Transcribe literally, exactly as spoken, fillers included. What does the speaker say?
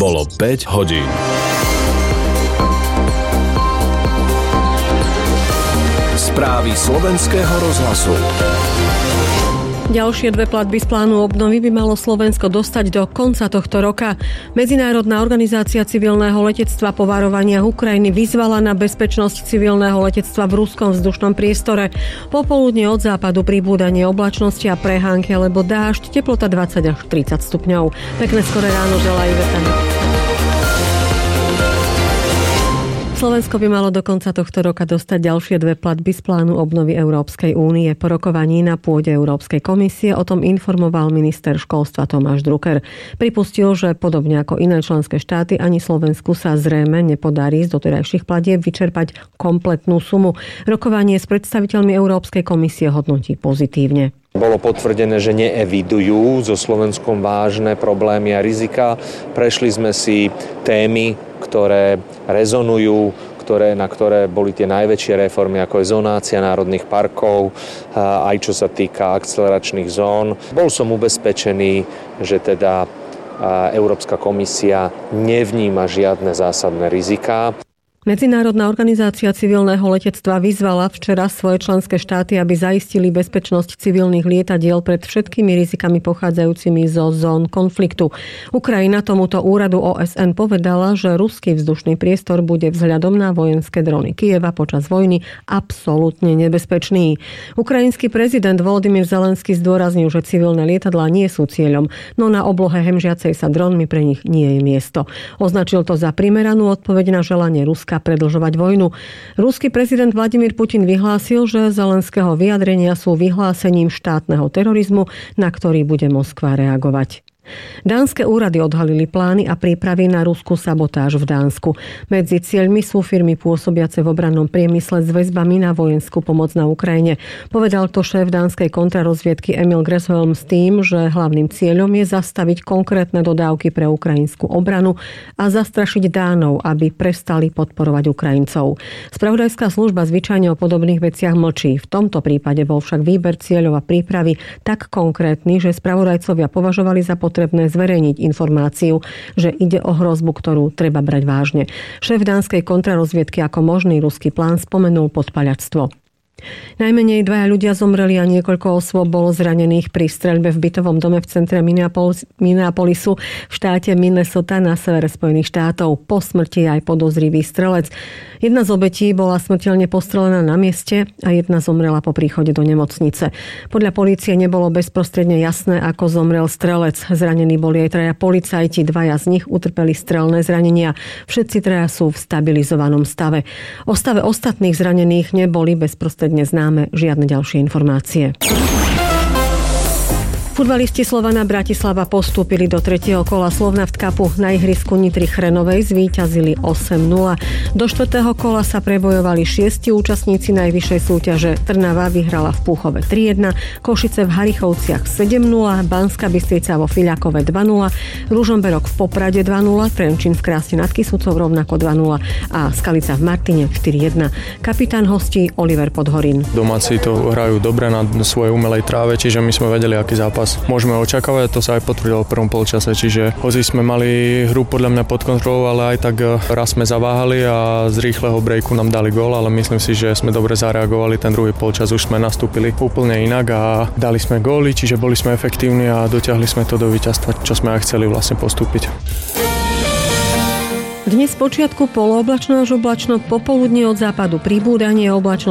Bolo päť hodín. Správy slovenského rozhlasu. Ďalšie dve platby z plánu obnovy by malo Slovensko dostať do konca tohto roka. Medzinárodná organizácia civilného letectva po varovaniach Ukrajiny vyzvala na bezpečnosť civilného letectva v ruskom vzdušnom priestore. Popoludne od západu pribúdanie oblačnosti a prehánky alebo dážď, teplota dvadsať až tridsať stupňov. Pekné skoré ráno želá Iveta. Slovensko by malo do konca tohto roka dostať ďalšie dve platby z plánu obnovy Európskej únie. Po rokovaní na pôde Európskej komisie o tom informoval minister školstva Tomáš Drucker. Pripustil, že podobne ako iné členské štáty, ani Slovensku sa zrejme nepodarí z doterajších platieb vyčerpať kompletnú sumu. Rokovanie s predstaviteľmi Európskej komisie hodnotí pozitívne. Bolo potvrdené, že neevidujú so Slovenskom vážne problémy a rizika. Prešli sme si témy, ktoré rezonujú, ktoré, na ktoré boli tie najväčšie reformy, ako je zonácia národných parkov, aj čo sa týka akceleračných zón. Bol som ubezpečený, že teda Európska komisia nevníma žiadne zásadné riziká. Medzinárodná organizácia civilného letectva vyzvala včera svoje členské štáty, aby zaistili bezpečnosť civilných lietadiel pred všetkými rizikami pochádzajúcimi zo zón konfliktu. Ukrajina tomuto úradu ó es en povedala, že ruský vzdušný priestor bude vzhľadom na vojenské drony Kyjeva počas vojny absolútne nebezpečný. Ukrajinský prezident Volodymyr Zelenský zdôraznil, že civilné lietadlá nie sú cieľom, no na oblohe hemžiacej sa dronmi pre nich nie je miesto. Označil to za primeranú odpoveď na želanie Ruska predĺžovať vojnu. Ruský prezident Vladimír Putin vyhlásil, že Zelenského vyjadrenia sú vyhlásením štátneho terorizmu, na ktorý bude Moskva reagovať. Dánske úrady odhalili plány a prípravy na ruskú sabotáž v Dánsku. Medzi cieľmi sú firmy pôsobiace v obrannom priemysle s väzbami na vojenskú pomoc na Ukrajine. Povedal to šéf dánskej kontrarozviedky Emil Gresholm s tým, že hlavným cieľom je zastaviť konkrétne dodávky pre ukrajinskú obranu a zastrašiť Dánov, aby prestali podporovať Ukrajincov. Spravodajská služba zvyčajne o podobných veciach mlčí. V tomto prípade bol však výber cieľov a prípravy tak konkrétny, že spravodajcovia považovali za potrebné zverejniť informáciu, že ide o hrozbu, ktorú treba brať vážne. Šéf dánskej kontrarozviedky ako možný ruský plán spomenul podpaľactvo. Najmenej dvaja ľudia zomreli a niekoľko osôb bolo zranených pri streľbe v bytovom dome v centre Minneapolis, Minneapolisu v štáte Minnesota na severe Spojených štátov. Po smrti aj podozrivý strelec. Jedna z obetí bola smrteľne postrelená na mieste a jedna zomrela po príchode do nemocnice. Podľa polície nebolo bezprostredne jasné, ako zomrel strelec. Zranení boli aj traja policajti, dvaja z nich utrpeli strelné zranenia. Všetci traja sú v stabilizovanom stave. O stave ostatných zranených neboli bezprostredne známe žiadne ďalšie informácie. Futbalisti Slovana Bratislava postúpili do tretieho kola Slovnaft Cupu. Na ihrisku Nitry Chrenovej zvíťazili osem nula. Do štvrtého kola sa prebojovali šiesti účastníci najvyššej súťaže. Trnava vyhrala v Púchove tri jedna, Košice v Harichovciach sedem nula, Banská Bystrica vo Fiľakove dva nula, Ružomberok v Poprade dva nula, Trenčín v Krásne nad Kysucou rovnako dva nula a Skalica v Martine štyri jedna. Kapitán hostí Oliver Podhorín. Domáci to hrajú dobre na svojej umelej tráve, čiže my sme vedeli, aký zápas môžeme očakávať, to sa aj potvrdilo v prvom polčase, čiže hoci sme mali hru podľa mňa pod kontrolou, ale aj tak raz sme zaváhali a z rýchleho breaku nám dali gól, ale myslím si, že sme dobre zareagovali, ten druhý polčas už sme nastúpili úplne inak a dali sme góly, čiže boli sme efektívni a dotiahli sme to do víťazstva, čo sme aj chceli vlastne postúpiť. Dnes počiatku polooblačno až oblačno, popoludne od západu pribúdanie oblačno.